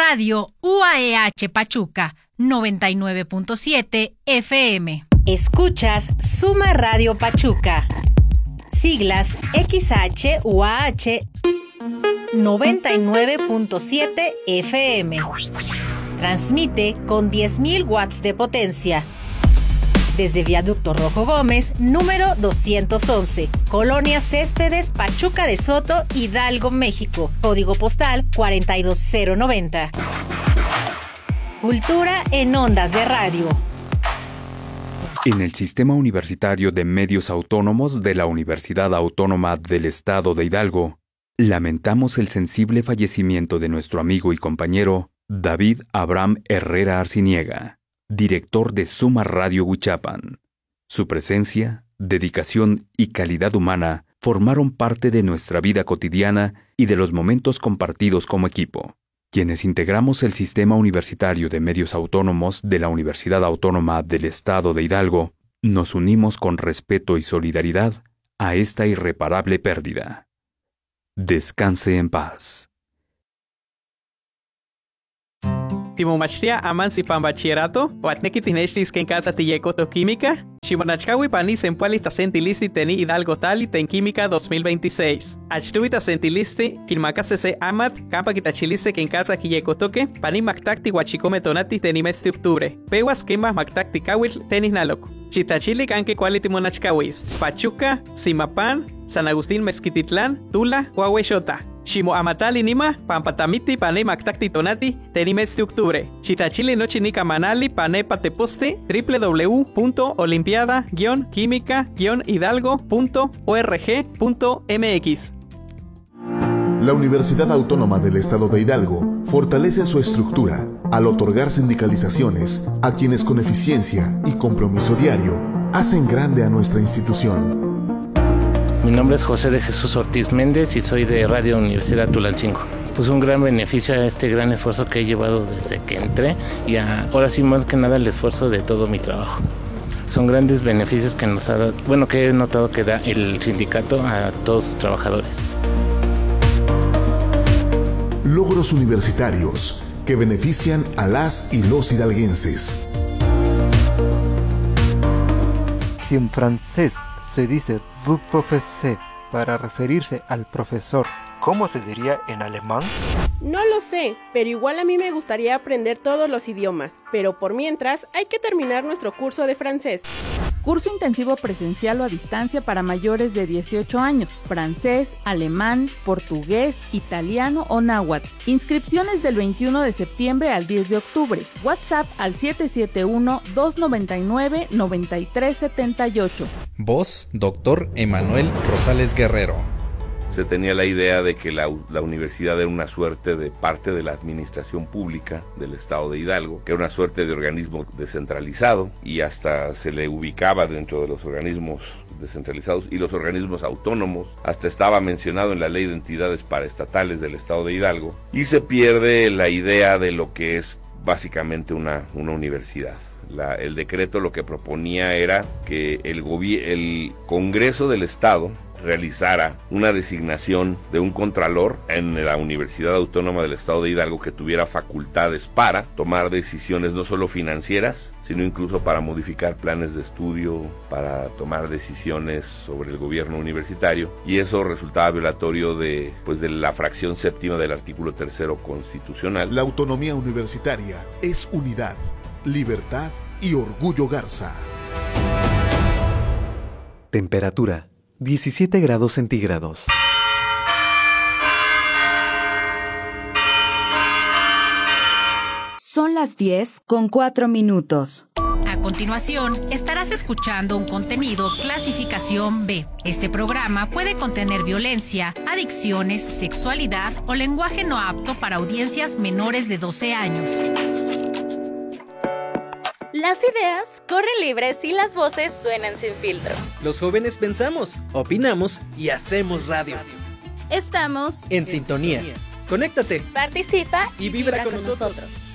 Radio UAEH Pachuca 99.7 FM. Escuchas Suma Radio Pachuca. Siglas XH-UAH 99.7 FM. Transmite con 10.000 watts de potencia. Desde Viaducto Rojo Gómez, número 211, Colonia Céspedes, Pachuca de Soto, Hidalgo, México. Código postal 42090. Cultura en ondas de radio. En el Sistema Universitario de Medios Autónomos de la Universidad Autónoma del Estado de Hidalgo, lamentamos el sensible fallecimiento de nuestro amigo y compañero David Abraham Herrera Arciniega, director de Suma Radio Huichapan. Su presencia, dedicación y calidad humana formaron parte de nuestra vida cotidiana y de los momentos compartidos como equipo. Quienes integramos el Sistema Universitario de Medios Autónomos de la Universidad Autónoma del Estado de Hidalgo, nos unimos con respeto y solidaridad a esta irreparable pérdida. Descanse en paz. Timomachtia amansi pan bachillerato, Huatneki tinechlis ken casa tiyekoto química, Shimonachkawi panis en pualita centilisti teni Hidalgo tali ten química 2026. Achtuita centilisti, Kilmakasese amat, campa kitachiliste ken casa kiyekotoke, pani maktakti huachikome tonati teni metzti octubre. Pewas kema maktakti kawil tenis nalok. Chitachili kanke quality monachkawis. Pachuca, Simapan, San Agustín Mezquititlán, Tula, Huahuexota. Shimo amatali nima, pampatamiti pane maktakti tonati, tenimetzti octubre. Chitachili nochinika manali pane pateposte, www.olimpiada-química-hidalgo.org.mx. La Universidad Autónoma del Estado de Hidalgo fortalece su estructura al otorgar sindicalizaciones a quienes con eficiencia y compromiso diario hacen grande a nuestra institución. Mi nombre es José de Jesús Ortiz Méndez y soy de Radio Universidad Tulancingo. Pues un gran beneficio a este gran esfuerzo que he llevado desde que entré y ahora sí más que nada el esfuerzo de todo mi trabajo. Son grandes beneficios que nos ha dado, que he notado que da el sindicato a todos sus trabajadores. Logros universitarios que benefician a las y los hidalguenses. Si en francés se dice du professeur para referirse al profesor, ¿cómo se diría en alemán? No lo sé, pero igual a mí me gustaría aprender todos los idiomas, pero por mientras hay que terminar nuestro curso de francés. Curso intensivo presencial o a distancia para mayores de 18 años, francés, alemán, portugués, italiano o náhuatl. Inscripciones del 21 de septiembre al 10 de octubre. WhatsApp al 771-299-9378. Voz, Dr. Emanuel Rosales Guerrero. Se tenía la idea de que la universidad era una suerte de parte de la administración pública del estado de Hidalgo, que era una suerte de organismo descentralizado y hasta se le ubicaba dentro de los organismos descentralizados y los organismos autónomos, hasta estaba mencionado en la ley de entidades paraestatales del estado de Hidalgo, y se pierde la idea de lo que es básicamente una universidad. El decreto lo que proponía era que el Congreso del Estado realizara una designación de un contralor en la Universidad Autónoma del Estado de Hidalgo que tuviera facultades para tomar decisiones no solo financieras, sino incluso para modificar planes de estudio, para tomar decisiones sobre el gobierno universitario, y eso resultaba violatorio de la fracción séptima del artículo 3º constitucional. La autonomía universitaria es unidad, libertad y orgullo Garza. Temperatura 17 grados centígrados. Son las 10:04. A continuación, estarás escuchando un contenido clasificación B. Este programa puede contener violencia, adicciones, sexualidad o lenguaje no apto para audiencias menores de 12 años. Las ideas corren libres y las voces suenan sin filtro. Los jóvenes pensamos, opinamos y hacemos radio. Estamos en sintonía. Conéctate, participa y vibra con nosotros.